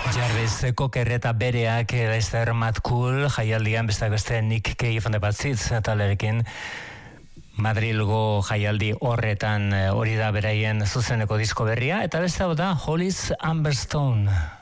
Jarvis Cocker eta bereak Lester Matt Cool jaialdian besteak beste Nick Cave and the Bad Seeds talerekin Madrilgo jaialdi horretan hori da beraien zuzeneko disko berria eta beste hau da Hollis Amberstone.